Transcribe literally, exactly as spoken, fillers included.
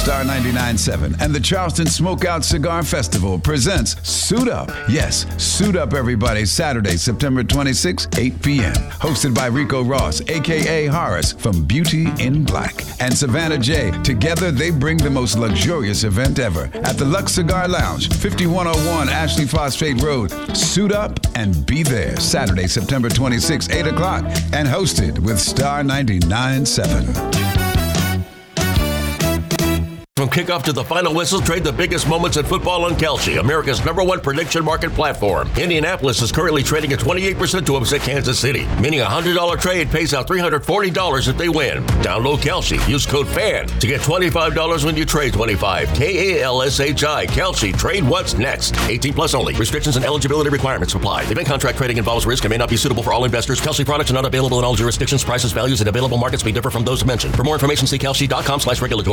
Star ninety-nine point seven and the Charleston Smokeout Cigar Festival presents Suit Up. Yes, Suit Up, everybody. Saturday, September twenty-sixth, eight p.m. Hosted by Rico Ross, a k a. Horace from Beauty in Black, and Savannah J. Together, they bring the most luxurious event ever at the Lux Cigar Lounge, fifty-one oh one Ashley Phosphate Road. Suit up and be there. Saturday, September twenty-sixth, eight o'clock, and hosted with Star ninety-nine point seven. From kickoff to the final whistle, trade the biggest moments in football on Kalshi, America's number one prediction market platform. Indianapolis is currently trading at twenty-eight percent to upset Kansas City, meaning a one hundred dollars trade pays out three hundred forty dollars if they win. Download Kalshi. Use code FAN to get twenty-five dollars when you trade twenty-five. K A L S H I. Kalshi. Trade what's next. eighteen plus only. Restrictions and eligibility requirements apply. Event contract trading involves risk and may not be suitable for all investors. Kalshi products are not available in all jurisdictions. Prices, values, and available markets may differ from those mentioned. For more information, see kalshi dot com slash regulatory.